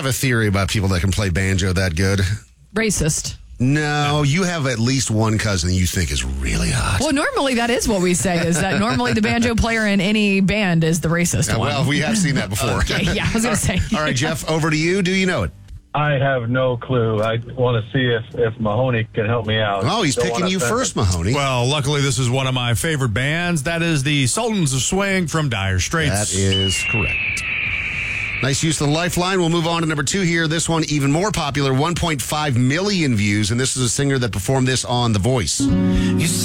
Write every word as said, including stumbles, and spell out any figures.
have a theory about people that can play banjo that good. Racist. No, you have at least one cousin you think is really hot. Well, normally that is what we say, is that normally the banjo player in any band is the racist Yeah, one. well, we have seen that before. Okay, yeah, I was going to say. All right, Jeff, over to you. Do you know it? I have no clue. I want to see if, if Mahoney can help me out. Oh, he's Don't picking wanna you offend first, him. Mahoney. Well, luckily, this is one of my favorite bands. That is the Sultans of Swing from Dire Straits. That is correct. Nice use of the lifeline. We'll move on to number two here. This one, even more popular, one point five million views, and this is a singer that performed this on The Voice. You